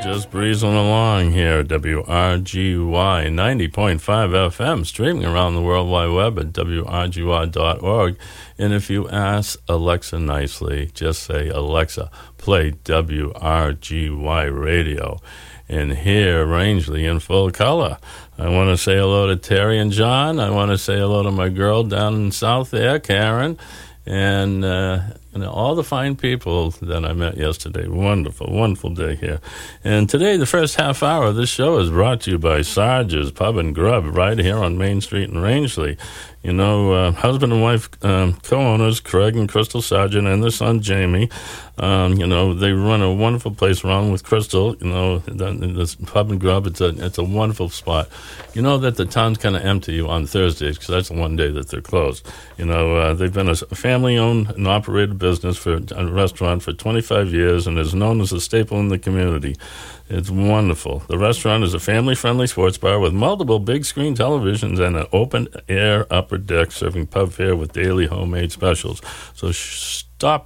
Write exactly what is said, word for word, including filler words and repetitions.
Just breezing along here, W R G Y ninety point five F M, streaming around the World Wide Web at W R G Y dot org. And if you ask Alexa nicely, just say, Alexa, play W R G Y radio, and hear Rangeley in full color. I want to say hello to Terry and John. I want to say hello to my girl down in South there, Karen, and uh, you know, all the fine people that I met yesterday. Wonderful, wonderful day here. And today, the first half hour of this show is brought to you by Sarge's Pub and Grub right here on Main Street in Rangeley. You know, uh, husband and wife um, co-owners, Craig and Crystal Sargent, and their son, Jamie. Um, you know, they run a wonderful place around with Crystal. You know, the, this Pub and Grub, it's a, it's a wonderful spot. You know that the town's kind of empty on Thursdays because that's the one day that they're closed. You know, uh, they've been a family-owned and operated business for a restaurant for twenty-five years and is known as a staple in the community. It's wonderful. The restaurant is a family-friendly sports bar with multiple big-screen televisions and an open-air upper deck serving pub fare with daily homemade specials. So sh- stop